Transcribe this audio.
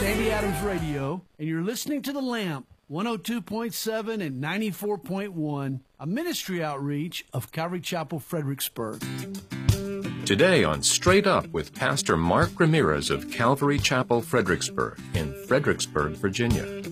Sandy Adams Radio, and you're listening to The Lamp, 102.7 and 94.1, a ministry outreach of Calvary Chapel, Fredericksburg. Today on Straight Up with Pastor Mark Ramirez of Calvary Chapel, Fredericksburg, in Fredericksburg, Virginia.